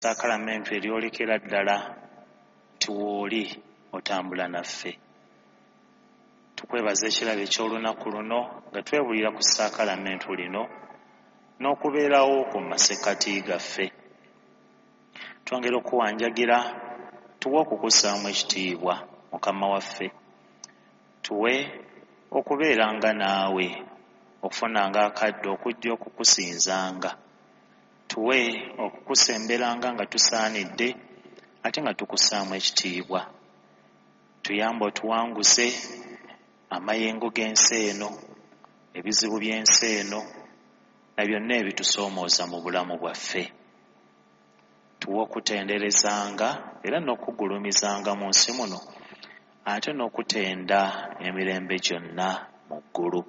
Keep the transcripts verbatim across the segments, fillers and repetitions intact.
Ssakramentu eryolekera ddala nti wooli otambula naffe. Tukwebaza ekirabo eky'olunaku luno nga twebulira ku ssakramentu lino n'okubeerawo ku masekkati gaffe. Twongera okuwanjagira tuwe okukussaamu ekitiibwa Mukama waffe. Tuwe okubeeranga naawe, okufunanga akadde okujja okukusinzanga. Tuwe okukusemberanga nga tusaanidde ate nga tukussaamu ekitiibwa. Tuyambe otuwanguse amayengo g'ensi eno, ebizibu by'ensi eno na byonna ebitusoomooza mu bulamu bwaffe. Tuwe okutenderezanga era n'okugulumizanga mu nsi muno ate n'okutenda emirembe gyonna mu ggulu.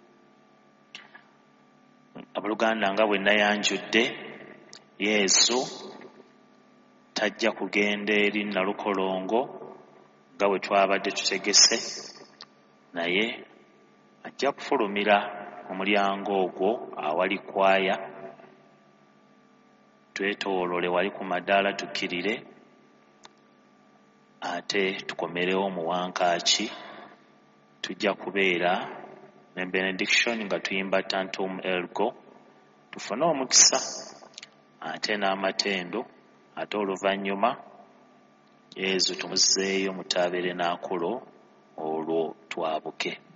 Abooluganda nga bwe nayanjudde, Yesu tajja kugenda eri Nalukolongo nga bwe twabadde tutegese, naye ajja kufulumira mu mulyango ogwo awali kwaya, twetoolole wali ku madaala tukkirire, ate tukomerewo mu wankaaki. Tujja kubeera ne benediction nga tuyimba Tantum Ergo, tufune omukisa ate n'amatendo, ate oluvannyuma Yesu tumuzzeeyo mu Tabernakulo olwo twabuke.